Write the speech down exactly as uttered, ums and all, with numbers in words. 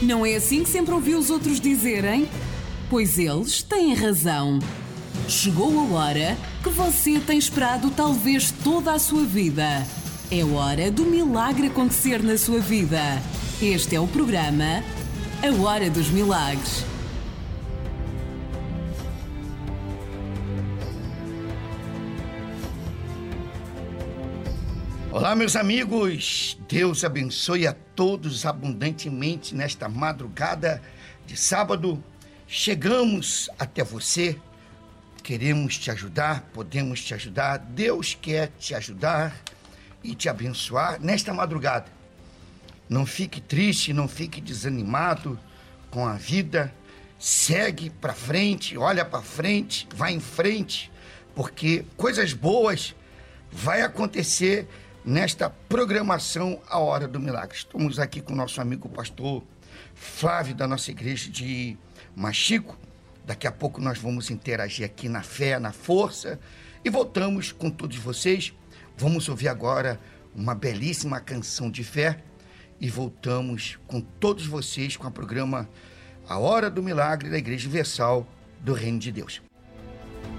Não é assim que sempre ouvi os outros dizerem? Pois eles têm razão. Chegou a hora que você tem esperado talvez toda a sua vida. É hora do milagre acontecer na sua vida. Este é o programa A Hora dos Milagres. Olá, meus amigos, Deus abençoe a todos abundantemente nesta madrugada de sábado. Chegamos até você, queremos te ajudar, podemos te ajudar, Deus quer te ajudar e te abençoar nesta madrugada. Não fique triste, não fique desanimado com a vida, segue para frente, olha para frente, vai em frente, porque coisas boas vai acontecer nesta programação A Hora do Milagre. Estamos aqui com o nosso amigo pastor Flávio, da nossa igreja de Machico. Daqui a pouco nós vamos interagir aqui na fé, na força, e voltamos com todos vocês. Vamos ouvir agora uma belíssima canção de fé e voltamos com todos vocês com o programa A Hora do Milagre da Igreja Universal do Reino de Deus.